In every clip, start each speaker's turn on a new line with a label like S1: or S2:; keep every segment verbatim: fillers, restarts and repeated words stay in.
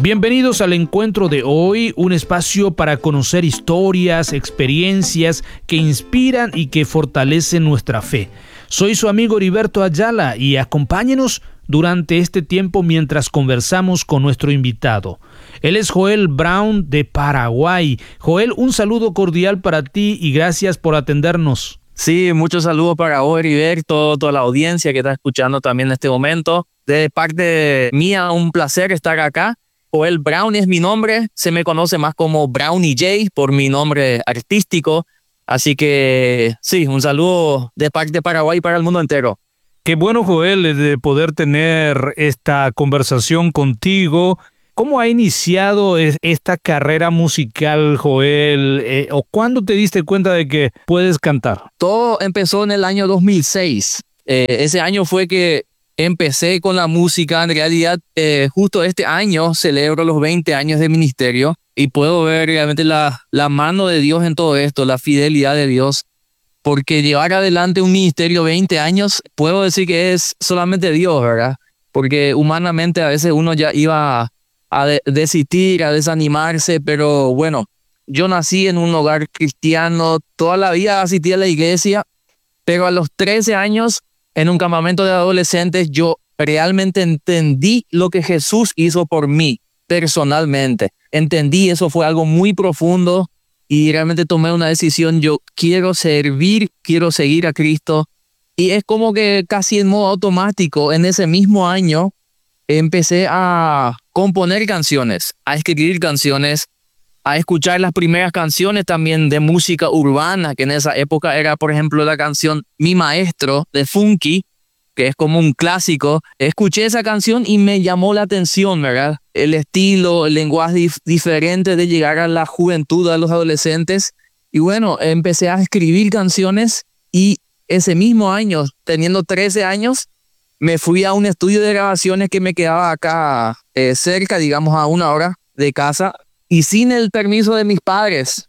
S1: Bienvenidos al encuentro de hoy, un espacio para conocer historias, experiencias que inspiran y que fortalecen nuestra fe. Soy su amigo Heriberto Ayala y acompáñenos durante este tiempo mientras conversamos con nuestro invitado. Él es Joel Brown de Paraguay. Joel, un saludo cordial para ti y gracias por atendernos.
S2: Sí, muchos saludos para vos, Heriberto, toda la audiencia que está escuchando también en este momento. De parte mía, un placer estar acá. Joel Brown es mi nombre, se me conoce más como Brownie J por mi nombre artístico. Así que sí, un saludo de parte de Paraguay para el mundo entero.
S1: Qué bueno, Joel, de poder tener esta conversación contigo. ¿Cómo ha iniciado esta carrera musical, Joel? Eh, ¿O cuándo te diste cuenta de que puedes cantar?
S2: Todo empezó en el año dos mil seis. Eh, ese año fue que empecé con la música. En realidad, eh, justo este año celebro los veinte años de ministerio y puedo ver realmente la, la mano de Dios en todo esto, la fidelidad de Dios. Porque llevar adelante un ministerio veinte años, puedo decir que es solamente Dios, ¿verdad? Porque humanamente a veces uno ya iba a de- desistir, a desanimarse, pero bueno, yo nací en un hogar cristiano, toda la vida asistí a la iglesia, pero a los trece años, en un campamento de adolescentes, yo realmente entendí lo que Jesús hizo por mí, personalmente. Entendí, eso fue algo muy profundo y realmente tomé una decisión. Yo quiero servir, quiero seguir a Cristo. Y es como que casi en modo automático, en ese mismo año, empecé a componer canciones, a escribir canciones, a escuchar las primeras canciones también de música urbana, que en esa época era, por ejemplo, la canción Mi Maestro de Funky, que es como un clásico. Escuché esa canción y me llamó la atención, ¿verdad? El estilo, el lenguaje dif- diferente de llegar a la juventud, a los adolescentes. Y bueno, empecé a escribir canciones y ese mismo año, teniendo trece años, me fui a un estudio de grabaciones que me quedaba acá eh, cerca, digamos a una hora de casa. Y sin el permiso de mis padres,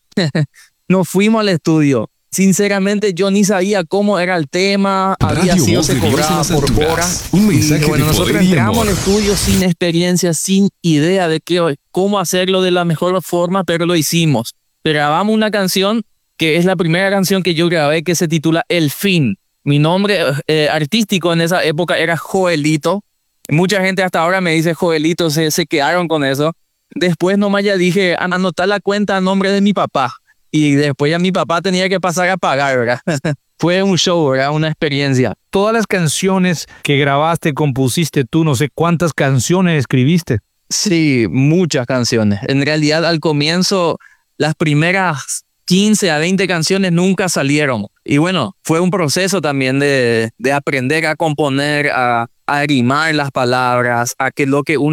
S2: nos fuimos al estudio. Sinceramente, yo ni sabía cómo era el tema, había
S3: Radio
S2: sido
S3: Voz
S2: se
S3: de Dios en
S2: cobraba
S3: las
S2: por
S3: alturas.
S2: hora.
S3: Un mensaje
S2: Y bueno,
S3: de
S2: nosotros
S3: poder y
S2: entramos
S3: amor.
S2: al estudio sin experiencia, sin idea de qué, cómo hacerlo de la mejor forma, pero lo hicimos. Grabamos una canción que es la primera canción que yo grabé, que se titula El Fin. Mi nombre eh, artístico en esa época era Joelito. Mucha gente hasta ahora me dice Joelito, se, se quedaron con eso. Después nomás ya dije, anotar la cuenta a nombre de mi papá. Y después ya mi papá tenía que pasar a pagar, ¿verdad? Fue un show, ¿verdad? Una experiencia.
S1: Todas las canciones que grabaste, compusiste tú, no sé cuántas canciones escribiste.
S2: Sí, muchas canciones. En realidad, al comienzo, las primeras quince a veinte canciones nunca salieron. Y bueno, fue un proceso también de, de aprender a componer, a, a rimar las palabras, a que lo que uno